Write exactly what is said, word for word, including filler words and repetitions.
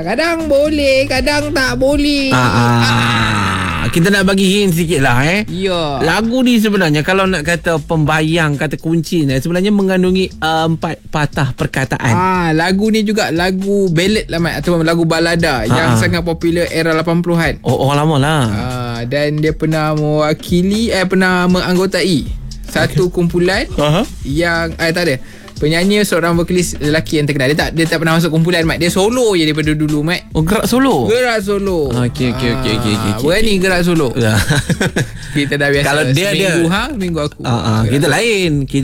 kadang boleh, kadang tak boleh. Ah, ah. ah. Kita nak bagi hint sikit lah eh. Ya. Lagu ni sebenarnya kalau nak kata pembayang, kata kunci ni sebenarnya mengandungi uh, empat patah perkataan. Ah, lagu ni juga lagu ballad lah Mat, atau lagu balada Ha, yang ha. sangat popular era lapan puluhan. Oh, orang lama lah. Ah, dan dia pernah mewakili eh pernah menganggotai satu kumpulan Aha. yang eh tak ada. Penyanyi seorang vokalis lelaki yang terkenal. Dia tak dia tak pernah masuk kumpulan Mat. Dia solo je daripada dulu Mat. Oh, gerak solo. Gerak solo. Okey okey okey okey okey. Berani gerak solo. Ya. Kita dah biasa. Kalau dia- seminggu dia- hang, minggu aku. Ah, ah, kita lain. Kita